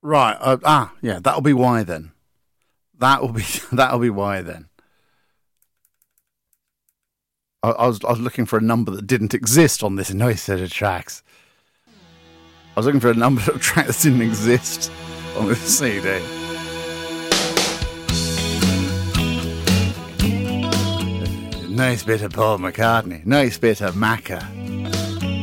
Right. Yeah. That'll be why then. That'll be why then. I was looking for a number that didn't exist on this nice set of tracks. I was looking for a number of tracks that didn't exist on this CD. Nice bit of Paul McCartney. Nice bit of Macca.